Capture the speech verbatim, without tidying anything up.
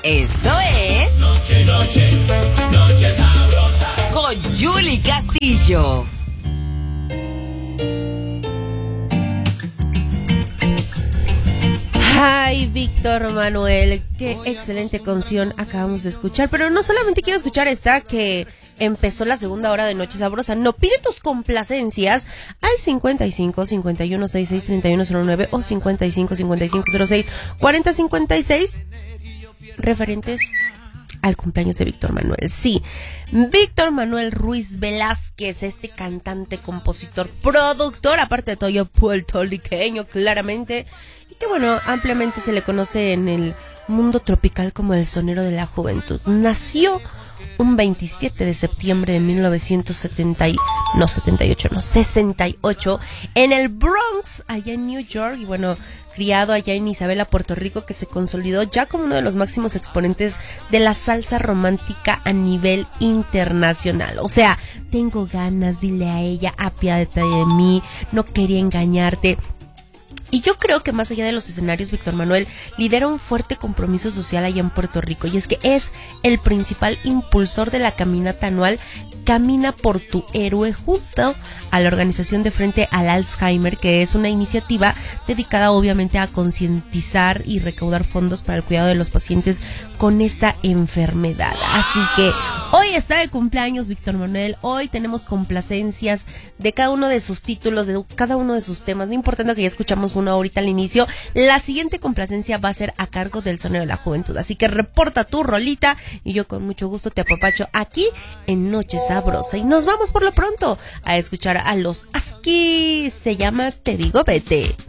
Esto es Noche, noche, noche sabrosa con Yuli Castillo. Ay, Víctor Manuel, qué excelente canción acabamos de escuchar. Pero no solamente quiero escuchar esta, que empezó la segunda hora de Noche Sabrosa. No, pide tus complacencias al cincuenta y cinco, cincuenta y uno, sesenta y seis, treinta y uno cero nueve o cincuenta y cinco, cincuenta y cinco, cero seis, cuarenta, cincuenta y seis, referentes al cumpleaños de Víctor Manuel. Sí, Víctor Manuel Ruiz Velázquez, este cantante, compositor, productor, aparte de todo, yo puertorriqueño, claramente, y que bueno, ampliamente se le conoce en el mundo tropical como el sonero de la juventud. Nació un veintisiete de septiembre de mil novecientos setenta y, no, setenta y ocho, no, sesenta y ocho, en el Bronx, allá en New York, y bueno, criado allá en Isabela, Puerto Rico, que se consolidó ya como uno de los máximos exponentes de la salsa romántica a nivel internacional. O sea, tengo ganas, dile a ella, apiádate de mí, no quería engañarte. Y yo creo que más allá de los escenarios, Víctor Manuel lidera un fuerte compromiso social allá en Puerto Rico, y es que es el principal impulsor de la caminata anual Camina por tu Héroe, junto a la organización de Frente al Alzheimer, que es una iniciativa dedicada obviamente a concientizar y recaudar fondos para el cuidado de los pacientes con esta enfermedad. Así que hoy está de cumpleaños Víctor Manuel, hoy tenemos complacencias de cada uno de sus títulos, de cada uno de sus temas, no importando que ya escuchamos uno ahorita al inicio. La siguiente complacencia va a ser a cargo del Sonero de la Juventud, así que reporta tu rolita y yo con mucho gusto te apapacho aquí en Noche Sabrosa. Y nos vamos por lo pronto a escuchar a los Asquis, se llama Te Digo Vete.